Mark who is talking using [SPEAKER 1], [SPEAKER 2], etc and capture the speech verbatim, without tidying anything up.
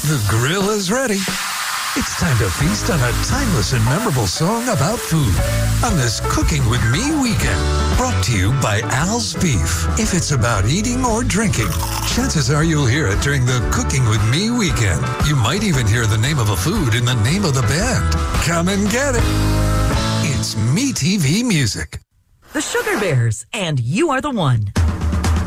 [SPEAKER 1] The grill is ready. It's time to feast on a timeless and memorable song about food on this Cooking With Me weekend. Brought to you by Al's Beef. If it's about eating or drinking, chances are you'll hear it during the Cooking With Me weekend. You might even hear the name of a food in the name of the band. Come and get it. It's Me T V Music.
[SPEAKER 2] The Sugar Bears, and You Are the One.